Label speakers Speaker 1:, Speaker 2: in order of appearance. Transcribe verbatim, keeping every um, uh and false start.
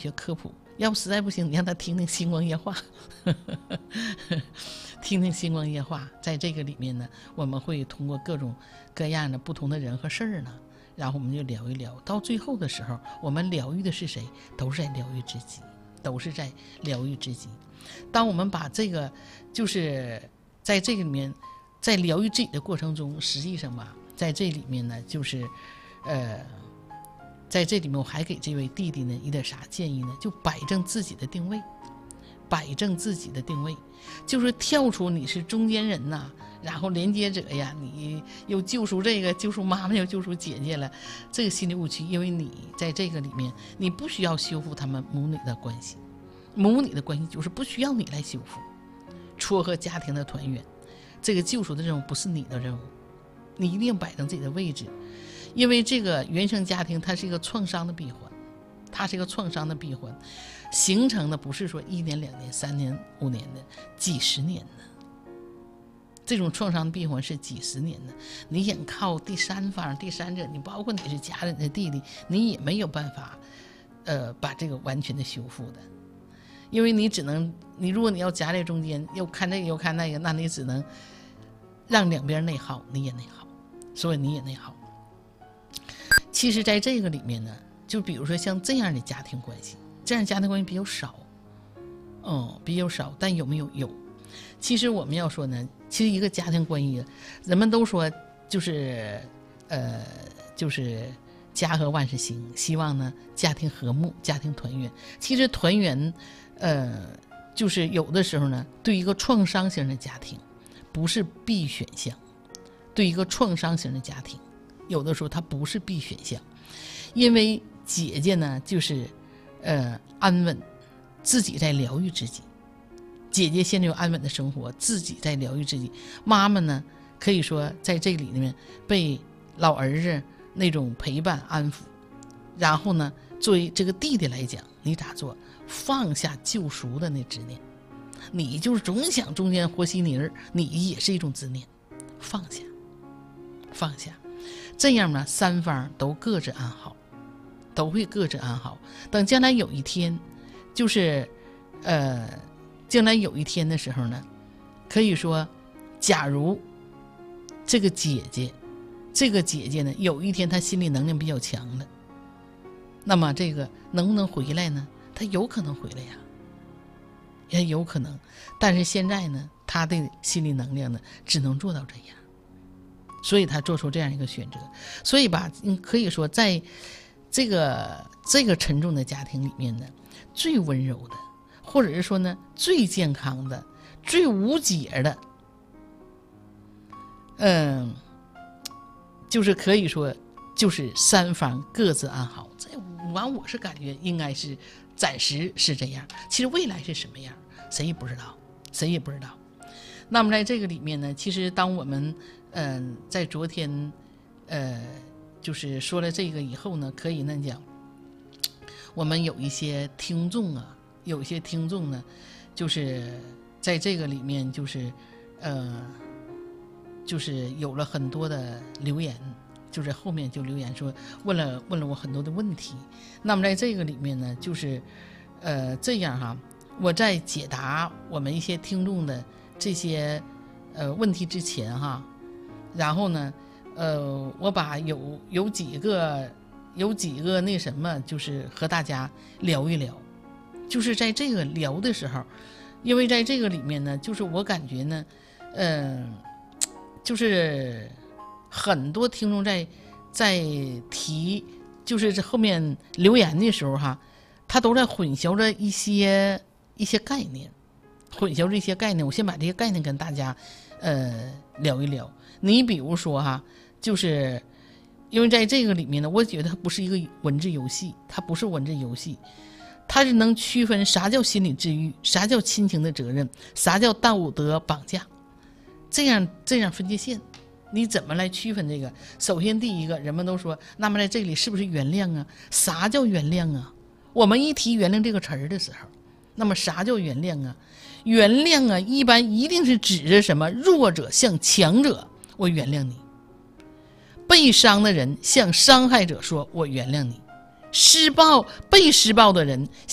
Speaker 1: 学科普，要不实在不行，你让他听听星光夜话，听听星光夜话。在这个里面呢，我们会通过各种各样的不同的人和事儿呢，然后我们就聊一聊。到最后的时候，我们疗愈的是谁？都是在疗愈自己，都是在疗愈自己。当我们把这个，就是在这个里面，在疗愈自己的过程中，实际上吧，在这里面呢，就是，呃。在这里面我还给这位弟弟呢一点啥建议呢？就摆正自己的定位，摆正自己的定位，就是跳出你是中间人呐、啊，然后连接者呀，你又救赎这个，救赎妈妈，又救赎姐姐了，这个心理误区。因为你在这个里面，你不需要修复他们母女的关系，母女的关系就是不需要你来修复，撮合家庭的团圆，这个救赎的任务不是你的任务，你一定要摆正自己的位置。因为这个原生家庭它是一个创伤的闭环，它是一个创伤的闭环，形成的不是说一年两年三年五年的，几十年的。这种创伤的闭环是几十年的，你眼靠第三方第三者，你包括你是家人的弟弟，你也没有办法呃把这个完全的修复的。因为你只能，你如果你要夹在中间，又看这个又看那个，那你只能让两边内耗，你也内耗，所以你也内耗。其实在这个里面呢，就比如说像这样的家庭关系，这样家庭关系比较少，嗯，比较少，但有没有？有。其实我们要说呢，其实一个家庭关系，人们都说就是呃，就是家和万事兴，希望呢家庭和睦，家庭团圆。其实团圆，呃，就是有的时候呢，对一个创伤型的家庭，不是必选项。对一个创伤型的家庭，有的时候它不是必选项，因为姐姐呢就是呃安稳，自己在疗愈自己，姐姐现在有安稳的生活，自己在疗愈自己。妈妈呢可以说在这里面被老儿子那种陪伴安抚，然后呢作为这个弟弟来讲，你咋做？放下救赎的那执念，你就是总想中间和稀泥儿，你也是一种执念，放下放下，这样呢三方都各自安好，都会各自安好。等将来有一天，就是呃将来有一天的时候呢，可以说假如这个姐姐这个姐姐呢有一天她心理能量比较强了，那么这个能不能回来呢？她有可能回来呀，也有可能，但是现在呢她的心理能量呢只能做到这样，所以他做出这样一个选择。所以吧，可以说在这个这个沉重的家庭里面呢，最温柔的，或者是说呢最健康的，最无解的，嗯，就是可以说就是三方各自安好。这完我是感觉应该是暂时是这样，其实未来是什么样谁也不知道，谁也不知道。那么在这个里面呢，其实当我们嗯、呃，在昨天呃就是说了这个以后呢，可以呢讲我们有一些听众啊，有一些听众呢就是在这个里面就是呃就是有了很多的留言，就是后面就留言说问了问了我很多的问题。那么在这个里面呢，就是呃这样哈，我在解答我们一些听众的这些呃问题之前哈，然后呢呃我把有有几个有几个那什么就是和大家聊一聊。就是在这个聊的时候，因为在这个里面呢，就是我感觉呢嗯、呃、就是很多听众在在提就是这后面留言的时候哈，他都在混淆着一些一些概念，混淆这些概念。我先把这些概念跟大家呃聊一聊。你比如说哈，就是因为在这个里面呢，我觉得它不是一个文字游戏，它不是文字游戏，它是能区分啥叫心理治愈，啥叫亲情的责任，啥叫道德绑架，这样这样分界线你怎么来区分这个？首先第一个，人们都说那么在这里是不是原谅啊？啥叫原谅啊？我们一提原谅这个词儿的时候，那么啥叫原谅啊？原谅啊一般一定是指着什么？弱者向强者，我原谅你。被伤的人向伤害者说我原谅你。施暴被施暴的人